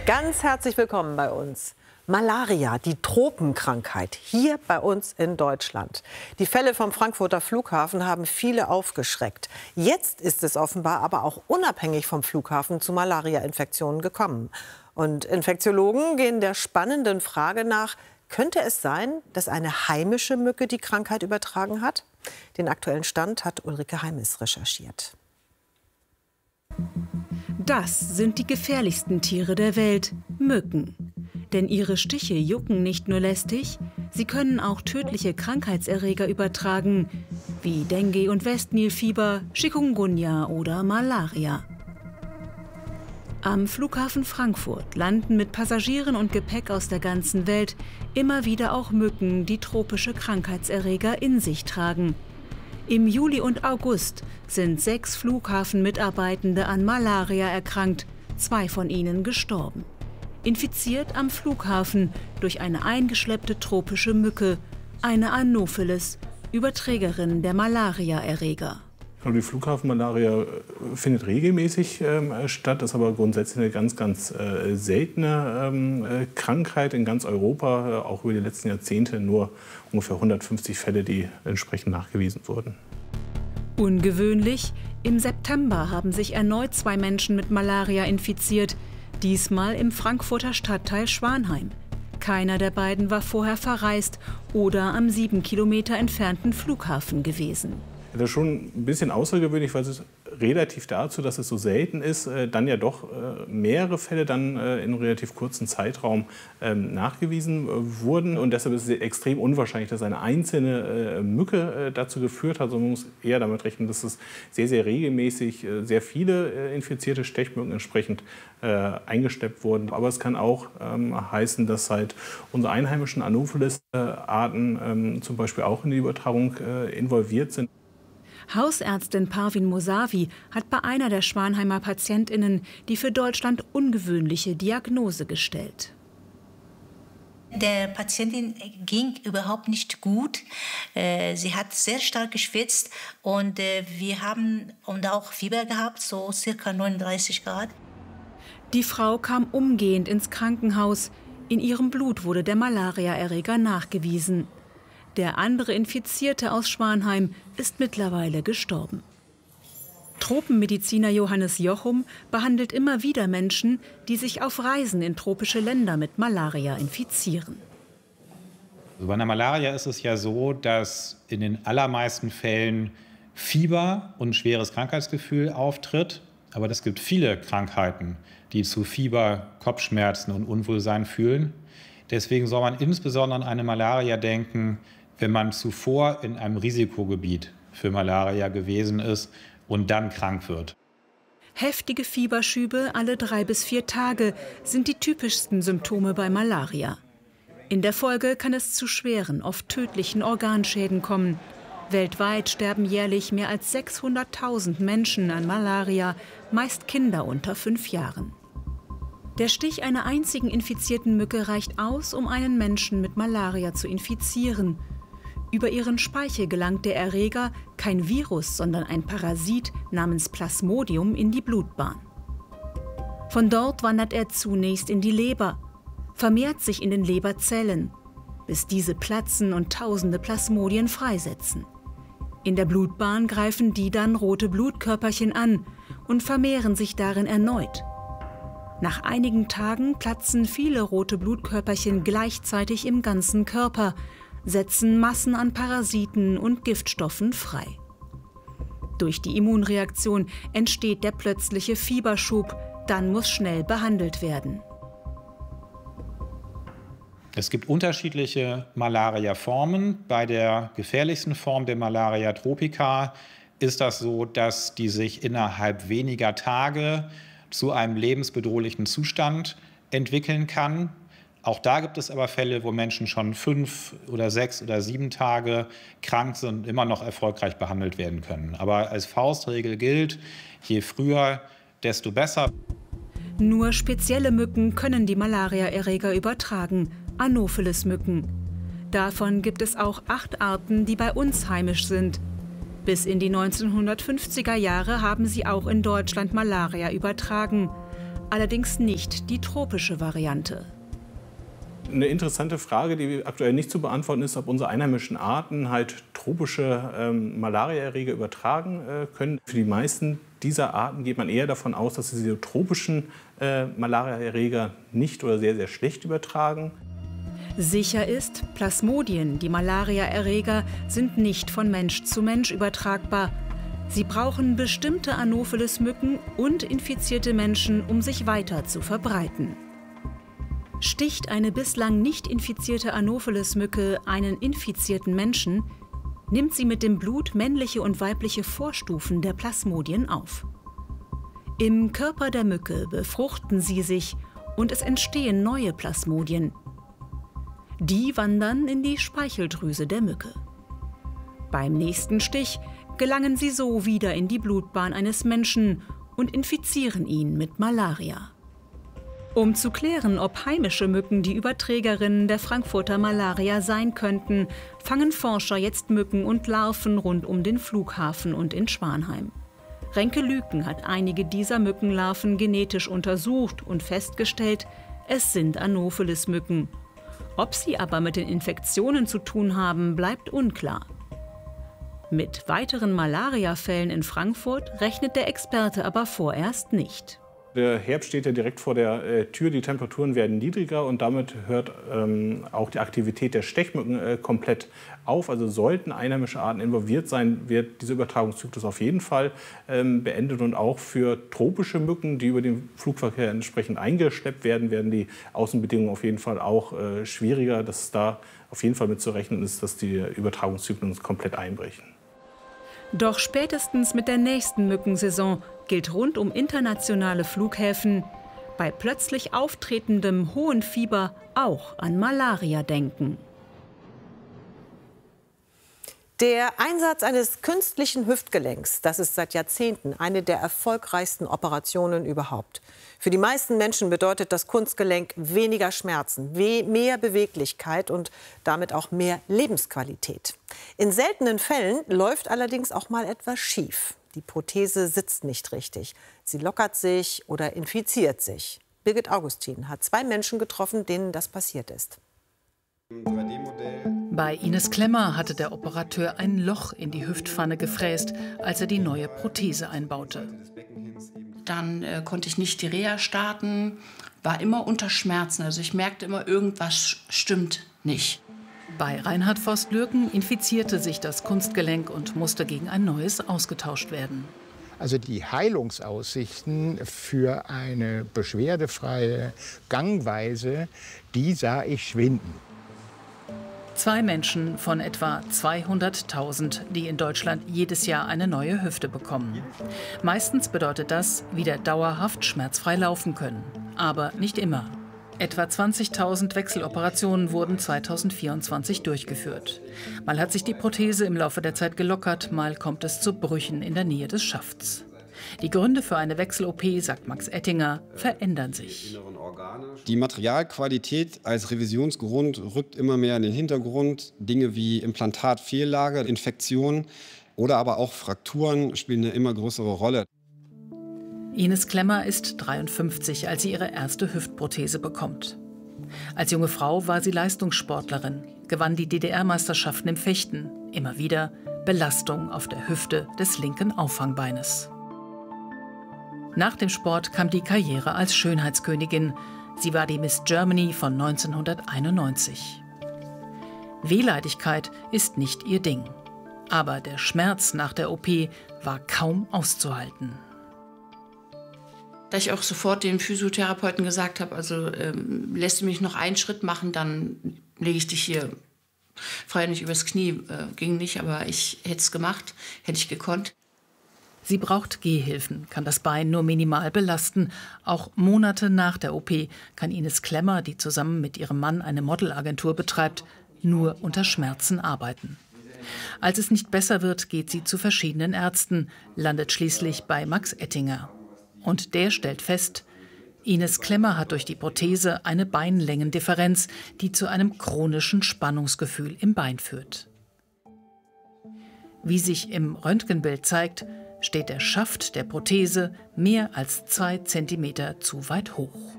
Ganz herzlich willkommen bei uns. Malaria, die Tropenkrankheit, hier bei uns in Deutschland. Die Fälle vom Frankfurter Flughafen haben viele aufgeschreckt. Jetzt ist es offenbar aber auch unabhängig vom Flughafen zu Malaria-Infektionen gekommen. Und Infektiologen gehen der spannenden Frage nach, könnte es sein, dass eine heimische Mücke die Krankheit übertragen hat? Den aktuellen Stand hat Ulrike Heimis recherchiert. Das sind die gefährlichsten Tiere der Welt, Mücken. Denn ihre Stiche jucken nicht nur lästig, sie können auch tödliche Krankheitserreger übertragen, wie Dengue- und Westnilfieber, Chikungunya oder Malaria. Am Flughafen Frankfurt landen mit Passagieren und Gepäck aus der ganzen Welt immer wieder auch Mücken, die tropische Krankheitserreger in sich tragen. Im Juli und August sind 6 Flughafenmitarbeitende an Malaria erkrankt, 2 von ihnen gestorben. Infiziert am Flughafen durch eine eingeschleppte tropische Mücke, eine Anopheles, Überträgerin der Malaria-Erreger. Die Flughafenmalaria findet regelmäßig statt, ist aber grundsätzlich eine ganz seltene Krankheit in ganz Europa, auch über die letzten Jahrzehnte nur ungefähr 150 Fälle, die entsprechend nachgewiesen wurden. Ungewöhnlich, im September haben sich erneut 2 Menschen mit Malaria infiziert, diesmal im Frankfurter Stadtteil Schwanheim. Keiner der beiden war vorher verreist oder am 7 Kilometer entfernten Flughafen gewesen. Das ist schon ein bisschen außergewöhnlich, weil es relativ dazu, dass es so selten ist, dann ja doch mehrere Fälle dann in einem relativ kurzen Zeitraum nachgewiesen wurden. Und deshalb ist es extrem unwahrscheinlich, dass eine einzelne Mücke dazu geführt hat. Also man muss eher damit rechnen, dass es sehr regelmäßig sehr viele infizierte Stechmücken entsprechend eingeschleppt wurden. Aber es kann auch heißen, dass halt unsere einheimischen Anopheles-Arten zum Beispiel auch in die Übertragung involviert sind. Hausärztin Parvin Mosavi hat bei einer der Schwanheimer PatientInnen die für Deutschland ungewöhnliche Diagnose gestellt. Der Patientin ging überhaupt nicht gut. Sie hat sehr stark geschwitzt und wir haben auch Fieber gehabt, so ca. 39 Grad. Die Frau kam umgehend ins Krankenhaus. In ihrem Blut wurde der Malaria-Erreger nachgewiesen. Der andere Infizierte aus Schwanheim ist mittlerweile gestorben. Tropenmediziner Johannes Jochum behandelt immer wieder Menschen, die sich auf Reisen in tropische Länder mit Malaria infizieren. Bei einer Malaria ist es ja so, dass in den allermeisten Fällen Fieber und schweres Krankheitsgefühl auftritt. Aber es gibt viele Krankheiten, die zu Fieber, Kopfschmerzen und Unwohlsein führen. Deswegen soll man insbesondere an eine Malaria denken, wenn man zuvor in einem Risikogebiet für Malaria gewesen ist und dann krank wird. Heftige Fieberschübe alle 3 bis 4 Tage sind die typischsten Symptome bei Malaria. In der Folge kann es zu schweren, oft tödlichen Organschäden kommen. Weltweit sterben jährlich mehr als 600.000 Menschen an Malaria, meist Kinder unter 5 Jahren. Der Stich einer einzigen infizierten Mücke reicht aus, um einen Menschen mit Malaria zu infizieren. Über ihren Speichel gelangt der Erreger, kein Virus, sondern ein Parasit namens Plasmodium, in die Blutbahn. Von dort wandert er zunächst in die Leber, vermehrt sich in den Leberzellen, bis diese platzen und tausende Plasmodien freisetzen. In der Blutbahn greifen die dann rote Blutkörperchen an und vermehren sich darin erneut. Nach einigen Tagen platzen viele rote Blutkörperchen gleichzeitig im ganzen Körper, setzen Massen an Parasiten und Giftstoffen frei. Durch die Immunreaktion entsteht der plötzliche Fieberschub, dann muss schnell behandelt werden. Es gibt unterschiedliche Malaria-Formen. Bei der gefährlichsten Form der Malaria tropica ist das so, dass die sich innerhalb weniger Tage zu einem lebensbedrohlichen Zustand entwickeln kann. Auch da gibt es aber Fälle, wo Menschen schon 5 oder 6 oder 7 Tage krank sind und immer noch erfolgreich behandelt werden können. Aber als Faustregel gilt, je früher, desto besser. Nur spezielle Mücken können die Malaria-Erreger übertragen, Anopheles-Mücken. Davon gibt es auch 8 Arten, die bei uns heimisch sind. Bis in die 1950er Jahre haben sie auch in Deutschland Malaria übertragen. allerdings nicht die tropische Variante. Eine interessante Frage, die aktuell nicht zu beantworten ist, ob unsere einheimischen Arten halt tropische Malariaerreger übertragen können. Für die meisten dieser Arten geht man eher davon aus, dass sie diese tropischen Malariaerreger nicht oder sehr, sehr schlecht übertragen. Sicher ist, Plasmodien, die Malariaerreger, sind nicht von Mensch zu Mensch übertragbar. Sie brauchen bestimmte Anopheles-Mücken und infizierte Menschen, um sich weiter zu verbreiten. Sticht eine bislang nicht infizierte Anopheles-Mücke einen infizierten Menschen, nimmt sie mit dem Blut männliche und weibliche Vorstufen der Plasmodien auf. Im Körper der Mücke befruchten sie sich und es entstehen neue Plasmodien. Die wandern in die Speicheldrüse der Mücke. Beim nächsten Stich gelangen sie so wieder in die Blutbahn eines Menschen und infizieren ihn mit Malaria. Um zu klären, ob heimische Mücken die Überträgerinnen der Frankfurter Malaria sein könnten, fangen Forscher jetzt Mücken und Larven rund um den Flughafen und in Schwanheim. Renke Lüken hat einige dieser Mückenlarven genetisch untersucht und festgestellt, es sind Anopheles-Mücken. Ob sie aber mit den Infektionen zu tun haben, bleibt unklar. Mit weiteren Malariafällen in Frankfurt rechnet der Experte aber vorerst nicht. Der Herbst steht ja direkt vor der Tür, die Temperaturen werden niedriger und damit hört auch die Aktivität der Stechmücken komplett auf. Also sollten einheimische Arten involviert sein, wird dieser Übertragungszyklus auf jeden Fall beendet. Und auch für tropische Mücken, die über den Flugverkehr entsprechend eingeschleppt werden, werden die Außenbedingungen auf jeden Fall auch schwieriger, dass da auf jeden Fall mit zu rechnen ist, dass die Übertragungszyklen komplett einbrechen. Doch spätestens mit der nächsten Mückensaison gilt rund um internationale Flughäfen, bei plötzlich auftretendem hohen Fieber auch an Malaria denken. Der Einsatz eines künstlichen Hüftgelenks, das ist seit Jahrzehnten eine der erfolgreichsten Operationen überhaupt. Für die meisten Menschen bedeutet das Kunstgelenk weniger Schmerzen, mehr Beweglichkeit und damit auch mehr Lebensqualität. In seltenen Fällen läuft allerdings auch mal etwas schief. Die Prothese sitzt nicht richtig. Sie lockert sich oder infiziert sich. Birgit Augustin hat 2 Menschen getroffen, denen das passiert ist. Bei Ines Klemmer hatte der Operateur ein Loch in die Hüftpfanne gefräst, als er die neue Prothese einbaute. Dann konnte ich nicht die Reha starten, war immer unter Schmerzen. Also ich merkte immer, irgendwas stimmt nicht. Bei Reinhard Vost-Lürken infizierte sich das Kunstgelenk und musste gegen ein neues ausgetauscht werden. Also die Heilungsaussichten für eine beschwerdefreie Gangweise, die sah ich schwinden. 2 Menschen von etwa 200.000, die in Deutschland jedes Jahr eine neue Hüfte bekommen. Meistens bedeutet das, wieder dauerhaft schmerzfrei laufen können. Aber nicht immer. Etwa 20.000 Wechseloperationen wurden 2024 durchgeführt. Mal hat sich die Prothese im Laufe der Zeit gelockert, mal kommt es zu Brüchen in der Nähe des Schafts. Die Gründe für eine Wechsel-OP, sagt Max Ettinger, verändern sich. Die Materialqualität als Revisionsgrund rückt immer mehr in den Hintergrund. Dinge wie Implantatfehllage, Infektionen oder aber auch Frakturen spielen eine immer größere Rolle. Ines Klemmer ist 53, als sie ihre erste Hüftprothese bekommt. Als junge Frau war sie Leistungssportlerin, gewann die DDR-Meisterschaften im Fechten. Immer wieder Belastung auf der Hüfte des linken Auffangbeines. Nach dem Sport kam die Karriere als Schönheitskönigin. Sie war die Miss Germany von 1991. Wehleidigkeit ist nicht ihr Ding. Aber der Schmerz nach der OP war kaum auszuhalten. Da ich auch sofort dem Physiotherapeuten gesagt habe, also lässt du mich noch einen Schritt machen, dann lege ich dich hier frei nicht übers Knie. Ging nicht, aber ich hätte es gemacht, hätte ich gekonnt. Sie braucht Gehhilfen, kann das Bein nur minimal belasten. Auch Monate nach der OP kann Ines Klemmer, die zusammen mit ihrem Mann eine Modelagentur betreibt, nur unter Schmerzen arbeiten. Als es nicht besser wird, geht sie zu verschiedenen Ärzten, landet schließlich bei Max Ettinger. Und der stellt fest, Ines Klemmer hat durch die Prothese eine Beinlängendifferenz, die zu einem chronischen Spannungsgefühl im Bein führt. Wie sich im Röntgenbild zeigt, steht der Schaft der Prothese mehr als 2 cm zu weit hoch.